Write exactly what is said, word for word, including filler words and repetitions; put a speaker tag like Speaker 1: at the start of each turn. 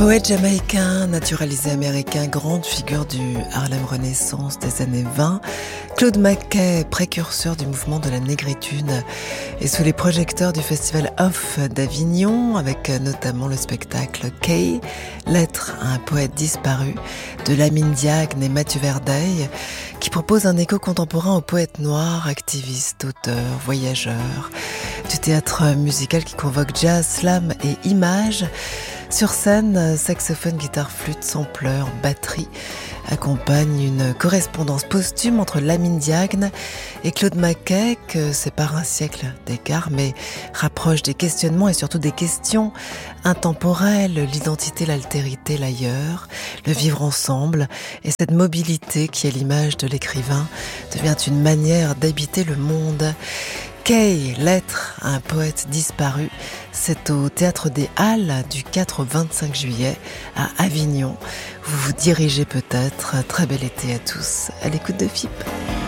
Speaker 1: Poète jamaïcain, naturalisé américain, grande figure du Harlem Renaissance des années vingt, Claude McKay, précurseur du mouvement de la négritude, est sous les projecteurs du Festival Off d'Avignon, avec notamment le spectacle Kay, lettre à un poète disparu, de Lamine Diagne et Mathieu Verdeil, qui propose un écho contemporain aux poètes noirs, activistes, auteurs, voyageurs, du théâtre musical qui convoque jazz, slam et images. Sur scène, saxophone, guitare, flûte, sampleur, batterie accompagnent une correspondance posthume entre Lamine Diagne et Claude McKay, que sépare un siècle d'écart, mais rapproche des questionnements et surtout des questions intemporelles, l'identité, l'altérité, l'ailleurs, le vivre ensemble, et cette mobilité qui est l'image de l'écrivain devient une manière d'habiter le monde. Kay, lettre à un poète disparu, c'est au Théâtre des Halles du quatre au vingt-cinq juillet à Avignon. Vous vous dirigez peut-être. Très bel été à tous, à l'écoute de F I P.